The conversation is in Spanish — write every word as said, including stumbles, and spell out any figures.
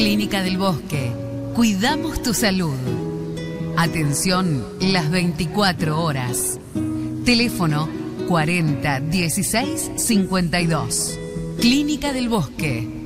Clínica del Bosque. Cuidamos tu salud. Atención las veinticuatro horas. Teléfono cuarenta dieciséis cincuenta y dos. Clínica del Bosque.